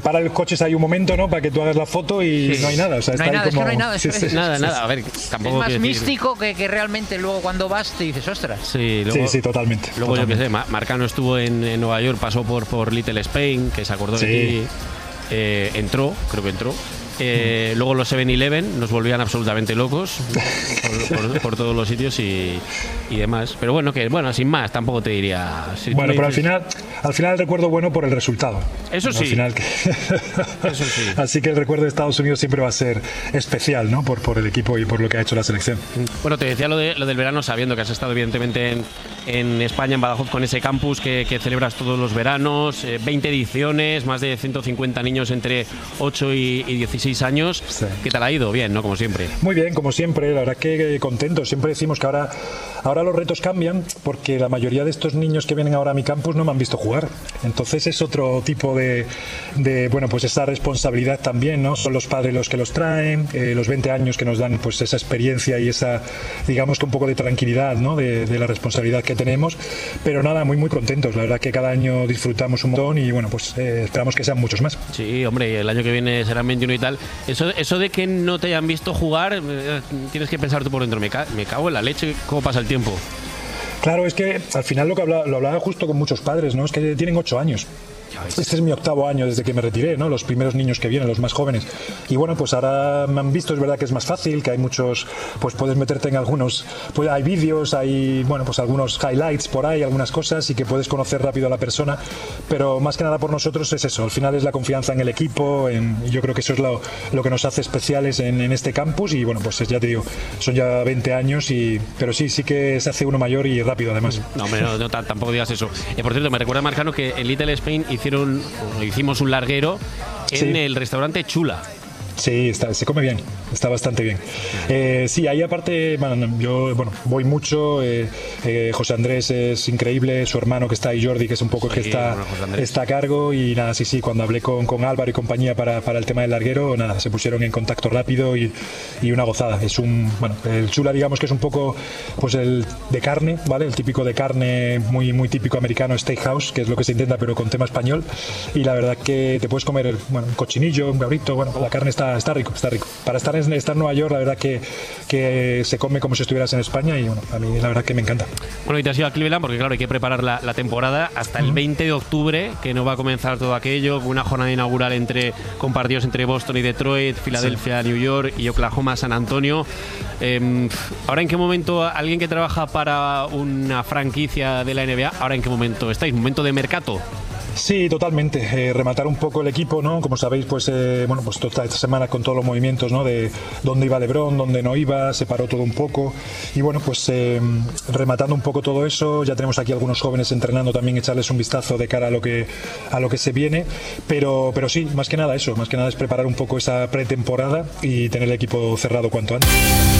para el coche hay un momento, ¿no? Para que tú hagas la foto y no hay nada. O sea, no está hay nada, ahí como... es que no hay nada. Nada. A ver, tampoco es más místico que realmente luego cuando vas te dices, ostras. Sí, luego, sí, totalmente. Luego totalmente. yo qué sé, Marcano estuvo en Nueva York, pasó por Little Spain, que se acordó de ti. Creo que entró. Luego los 7-Eleven nos volvían absolutamente locos por todos los sitios y demás. Pero bueno, sin más, tampoco te diría. Si bueno, pero al final el recuerdo bueno por el resultado. Eso sí. Al final Eso sí. Así que el recuerdo de Estados Unidos siempre va a ser especial, ¿no? Por el equipo y por lo que ha hecho la selección. Bueno, te decía lo del verano, sabiendo que has estado evidentemente en España, en Badajoz, con ese campus que celebras todos los veranos, 20 ediciones, más de 150 niños entre 8 y 16 años. Sí. ¿Qué tal ha ido? Bien, ¿no? Como siempre. Muy bien, como siempre, la verdad que contento. Siempre decimos que ahora los retos cambian porque la mayoría de estos niños que vienen ahora a mi campus no me han visto jugar. Entonces es otro tipo de bueno, pues esa responsabilidad también, ¿no? Son los padres los que los traen, los 20 años que nos dan pues esa experiencia y esa, digamos que un poco de tranquilidad, ¿no? De la responsabilidad que tenemos. Pero nada, muy contentos. La verdad que cada año disfrutamos un montón y bueno, pues esperamos que sean muchos más. Sí, hombre, el año que viene serán 21 y tal. Eso de que no te hayan visto jugar, tienes que pensar tú por dentro, me cago en la leche, ¿cómo pasa el tiempo? Claro, es que al final lo hablaba justo con muchos padres, ¿no? Es que tienen 8 años. Este es mi 8º año desde que me retiré, ¿no? Los primeros niños que vienen, los más jóvenes. Y bueno, pues ahora me han visto, es verdad que es más fácil, que hay muchos, pues puedes meterte en algunos, pues hay vídeos, hay, bueno, pues algunos highlights por ahí, algunas cosas y que puedes conocer rápido a la persona, pero más que nada por nosotros es eso, al final es la confianza en el equipo, y yo creo que eso es lo que nos hace especiales en este campus y bueno, pues ya te digo, son ya 20 años, pero sí que se hace uno mayor y rápido además. No, hombre, no, tampoco digas eso. Por cierto, me recuerda, Marcano, que en Little Spain hicimos un larguero en el restaurante Chula. Sí, se come bien, está bastante bien. Sí, ahí aparte, yo voy mucho, José Andrés es increíble, su hermano que está ahí, Jordi, que es un poco el que está a cargo y nada, sí, cuando hablé con Álvaro y compañía para el tema del larguero, nada, se pusieron en contacto rápido y una gozada. Es el Chula, digamos que es un poco pues el de carne, ¿vale? El típico de carne muy típico americano, steakhouse, que es lo que se intenta pero con tema español y la verdad que te puedes comer un cochinillo, un cabrito, la carne está rico. Para estar en Nueva York, la verdad que se come como si estuvieras en España y bueno, a mí la verdad que me encanta. Bueno, y te has ido a Cleveland porque claro, hay que preparar la temporada hasta el 20 de octubre, que no va a comenzar todo aquello, una jornada inaugural con partidos entre Boston y Detroit, Filadelfia, New York y Oklahoma, San Antonio. Ahora, ¿en qué momento alguien que trabaja para una franquicia de la NBA, ahora en qué momento estáis? ¿Momento de mercado? Sí, totalmente. Rematar un poco el equipo, ¿no? Como sabéis, pues toda esta semana con todos los movimientos, ¿no? De dónde iba LeBron, dónde no iba, se paró todo un poco. Y bueno, pues rematando un poco todo eso, ya tenemos aquí algunos jóvenes entrenando también, echarles un vistazo de cara a lo que se viene. Pero sí, más que nada es preparar un poco esa pretemporada y tener el equipo cerrado cuanto antes.